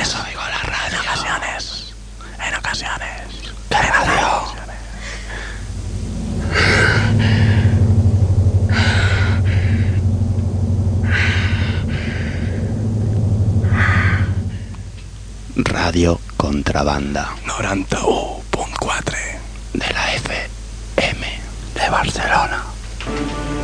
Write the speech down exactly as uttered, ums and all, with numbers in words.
eso oigo la radio. En ocasiones. En ocasiones. ¿Qué radio? Radio Contrabanda noranta-u punt quatre de la F M de Barcelona.